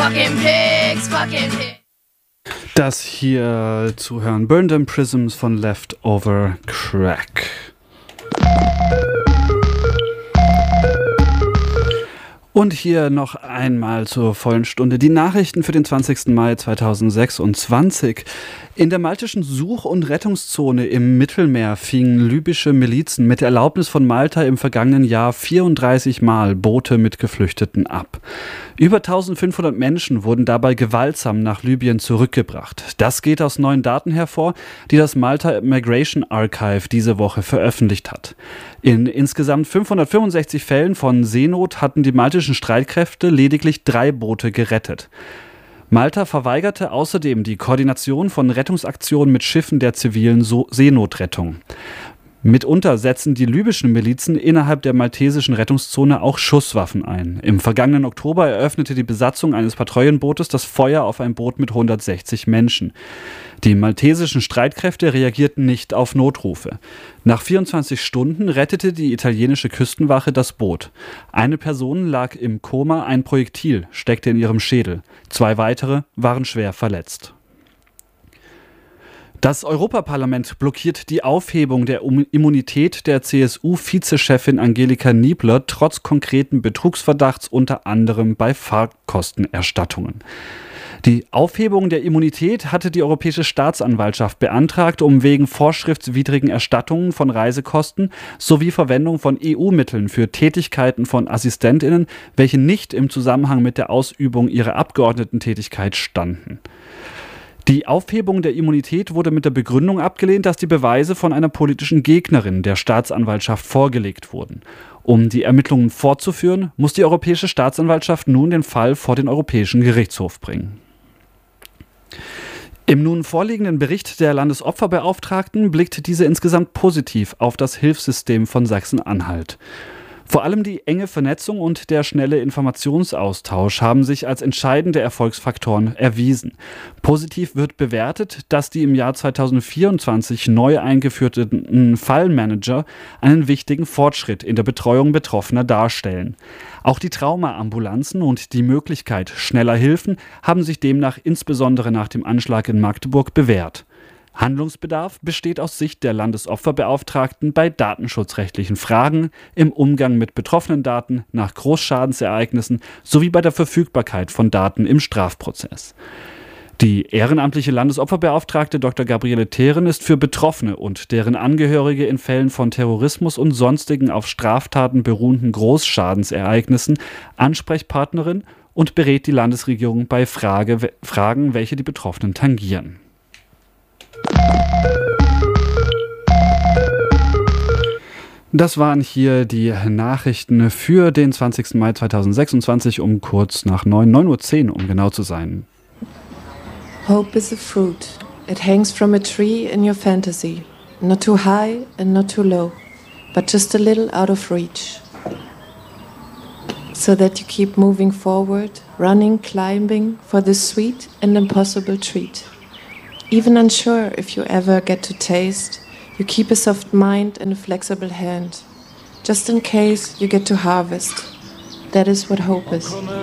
Fucking pigs, fucking pigs. Das hier zu hören, Burn Them Prisms von Leftover Crack. Und hier noch einmal zur vollen Stunde die Nachrichten für den 20. Mai 2026. In der maltischen Such- und Rettungszone im Mittelmeer fingen libysche Milizen mit Erlaubnis von Malta im vergangenen Jahr 34 Mal Boote mit Geflüchteten ab. Über 1500 Menschen wurden dabei gewaltsam nach Libyen zurückgebracht. Das geht aus neuen Daten hervor, die das Malta Migration Archive diese Woche veröffentlicht hat. In insgesamt 565 Fällen von Seenot hatten die maltischen Streitkräfte lediglich 3 Boote gerettet. Malta verweigerte außerdem die Koordination von Rettungsaktionen mit Schiffen der zivilen Seenotrettung. Mitunter setzen die libyschen Milizen innerhalb der maltesischen Rettungszone auch Schusswaffen ein. Im vergangenen Oktober eröffnete die Besatzung eines Patrouillenbootes das Feuer auf ein Boot mit 160 Menschen. Die maltesischen Streitkräfte reagierten nicht auf Notrufe. Nach 24 Stunden rettete die italienische Küstenwache das Boot. Eine Person lag im Koma, ein Projektil steckte in ihrem Schädel. 2 weitere waren schwer verletzt. Das Europaparlament blockiert die Aufhebung der Immunität der CSU-Vizechefin Angelika Niebler trotz konkreten Betrugsverdachts unter anderem bei Fahrtkostenerstattungen. Die Aufhebung der Immunität hatte die Europäische Staatsanwaltschaft beantragt, um wegen vorschriftswidrigen Erstattungen von Reisekosten sowie Verwendung von EU-Mitteln für Tätigkeiten von AssistentInnen, welche nicht im Zusammenhang mit der Ausübung ihrer Abgeordnetentätigkeit standen. Die Aufhebung der Immunität wurde mit der Begründung abgelehnt, dass die Beweise von einer politischen Gegnerin der Staatsanwaltschaft vorgelegt wurden. Um die Ermittlungen fortzuführen, muss die Europäische Staatsanwaltschaft nun den Fall vor den Europäischen Gerichtshof bringen. Im nun vorliegenden Bericht der Landesopferbeauftragten blickt diese insgesamt positiv auf das Hilfssystem von Sachsen-Anhalt. Vor allem die enge Vernetzung und der schnelle Informationsaustausch haben sich als entscheidende Erfolgsfaktoren erwiesen. Positiv wird bewertet, dass die im Jahr 2024 neu eingeführten Fallmanager einen wichtigen Fortschritt in der Betreuung Betroffener darstellen. Auch die Traumaambulanzen und die Möglichkeit schneller Hilfen haben sich demnach insbesondere nach dem Anschlag in Magdeburg bewährt. Handlungsbedarf besteht aus Sicht der Landesopferbeauftragten bei datenschutzrechtlichen Fragen, im Umgang mit betroffenen Daten nach Großschadensereignissen sowie bei der Verfügbarkeit von Daten im Strafprozess. Die ehrenamtliche Landesopferbeauftragte Dr. Gabriele Theeren ist für Betroffene und deren Angehörige in Fällen von Terrorismus und sonstigen auf Straftaten beruhenden Großschadensereignissen Ansprechpartnerin und berät die Landesregierung bei Fragen, welche die Betroffenen tangieren. Das waren hier die Nachrichten für den 20. Mai 2026 um kurz nach 9:10 Uhr, um genau zu sein. Hope is a fruit. It hangs from a tree in your fantasy. Not too high and not too low, but just a little out of reach. So that you keep moving forward, running, climbing for this sweet and impossible treat. Even unsure if you ever get to taste, you keep a soft mind and a flexible hand, just in case you get to harvest. That is what hope is.